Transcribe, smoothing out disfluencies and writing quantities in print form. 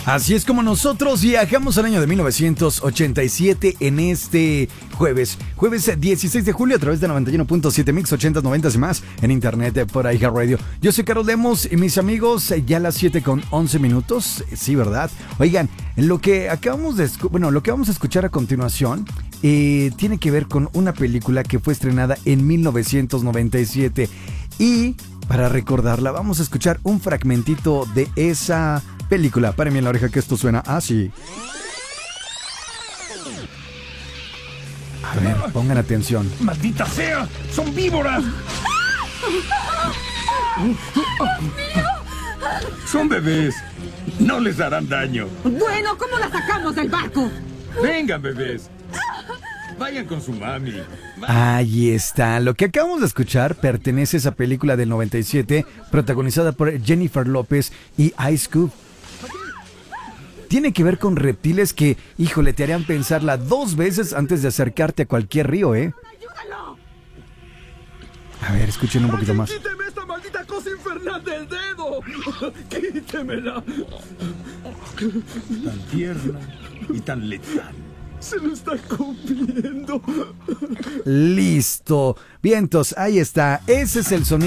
Así es como nosotros viajamos al año de 1987 en este jueves 16 de julio a través de 91.7 Mix 80, 90 y más en internet por iHeartRadio. Yo soy Carlos Lemos y mis amigos, ya a las 7:11. Sí, ¿verdad? Oigan, lo que vamos a escuchar a continuación tiene que ver con una película que fue estrenada en 1997 y para recordarla vamos a escuchar un fragmentito de esa película. Párenme en la oreja que esto suena así. A ver, pongan atención. ¡Maldita sea! ¡Son víboras! Son bebés. No les harán daño. Bueno, ¿cómo la sacamos del barco? Vengan, bebés. Vayan con su mami. Ahí está. Lo que acabamos de escuchar pertenece a esa película del 97 protagonizada por Jennifer López y Ice Cube. Tiene que ver con reptiles que, híjole, te harían pensarla 2 veces antes de acercarte a cualquier río, ¿eh? ¡Ayúdalo! A ver, escuchen un poquito más. ¡Quíteme esta maldita cosa infernal del dedo! ¡Quítemela! Tan tierna y tan letal. ¡Se lo está comiendo! Listo. Vientos, ahí está. Ese es el sonido